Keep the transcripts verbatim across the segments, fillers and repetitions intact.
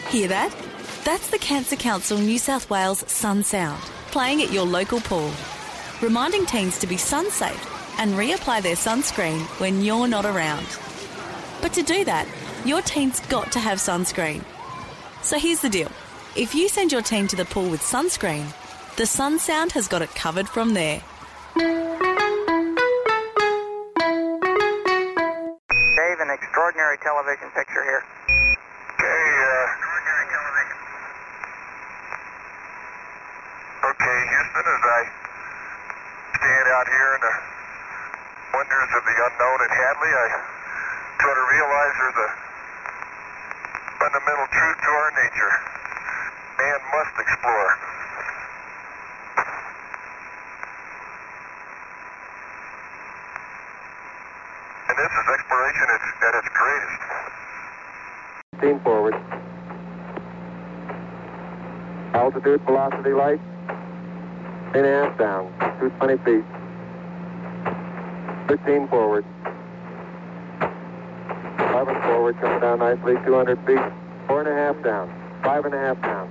Hear that? That's the Cancer Council New South Wales Sun Sound, playing at your local pool, reminding teens to be sun safe and reapply their sunscreen when you're not around. But to do that, your teen's got to have sunscreen. So here's the deal. If you send your teen to the pool with sunscreen, the Sun Sound has got it covered from there. Dave, an extraordinary television picture here. Okay, uh... Extraordinary television. Okay, Houston, as I stand out here in the wonders of the unknown at Hadley, I sort of realize there's a fundamental truth to our nature. Man must explore. And this is exploration at, at its greatest. Team forward. Altitude, velocity, light. Eight and a half down. two hundred twenty feet. thirteen forward. eleven forward, coming down nicely. two hundred feet. Four and a half down. Five and a half down.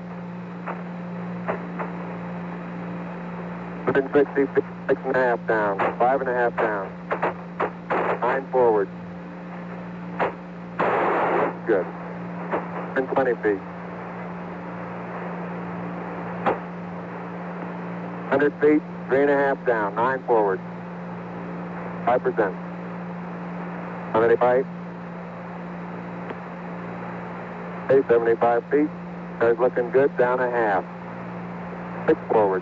one hundred sixty feet. Six and a half down. Five and a half down. Nine forward. Good. one hundred twenty feet. one hundred feet, three and a half down, nine forward. five percent. one eighty-five. Okay, seventy-five feet. Car's looking good, down a half. Six forward.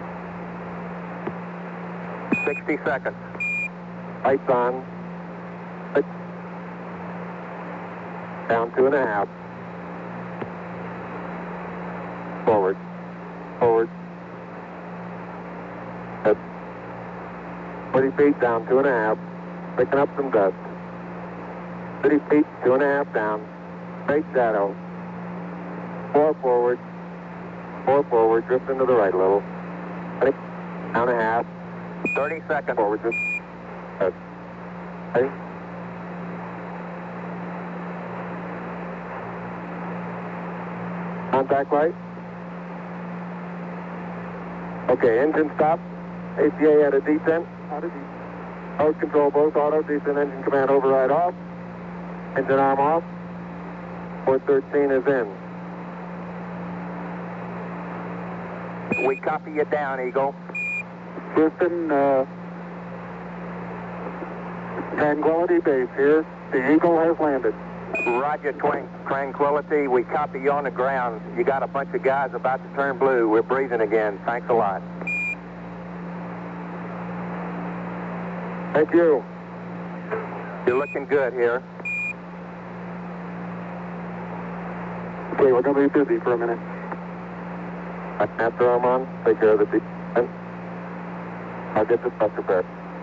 sixty seconds. Lights on. Six. Down two and a half. Forward. Forward. Good. forty feet down, two and a half. Picking up some dust. thirty feet, two and a half down. Straight shadow. Four forward. Four forward. Drift into the right a little. Ready? Down a half. thirty seconds. Forward. Just. Good. Ready? Contact light. Okay, engine stop. A C A at a descent. Auto descent. Mode control both. Auto descent, engine command override off. Engine arm off. four thirteen is in. We copy you down, Eagle. Houston, uh, Tranquility Base here. The Eagle has landed. Roger, Twin Tranquility. We copy you on the ground. You got a bunch of guys about to turn blue. We're breathing again. Thanks a lot. Thank you. You're looking good here. Okay, we're going to be busy for a minute. After I'm on, take care of the descent. I'll get the stuff prepared.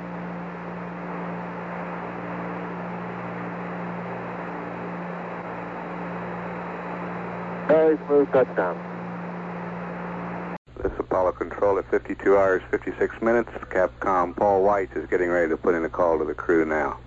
Very smooth touchdown. This is Apollo Control at fifty-two hours, fifty-six minutes. Capcom Paul White is getting ready to put in a call to the crew now.